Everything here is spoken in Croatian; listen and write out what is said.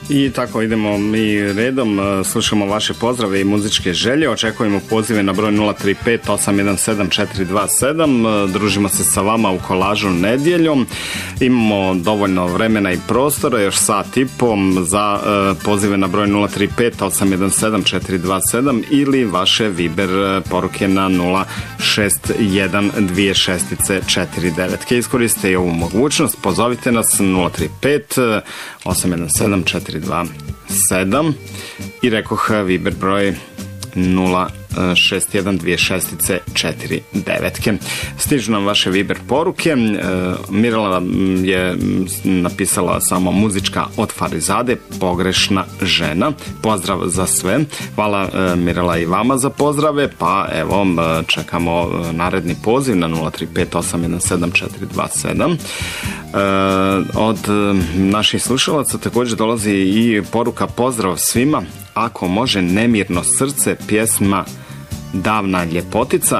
I tako idemo mi redom, slušamo vaše pozdrave i muzičke želje, očekujemo pozive na broj 035-817-427, družimo se sa vama u Kolažu nedjeljom, imamo dovoljno vremena i prostora, još sat i po za pozive na broj 035-817-427 ili vaše Viber poruke na 061-2649. Iskoriste i ovu mogućnost, pozovite nas 035-817-427 i rekoh Viber broj 061-2649. Stižu nam vaše Viber poruke. Mirala je napisala samo muzička od Farizade, Pogrešna žena. Pozdrav za sve. Hvala Mirala i vama za pozdrave, pa evo čekamo naredni poziv na 035-817-427. Od naših slušalaca također dolazi i poruka pozdrav svima. Ako može, Nemirno srce, pjesma Davna ljepotica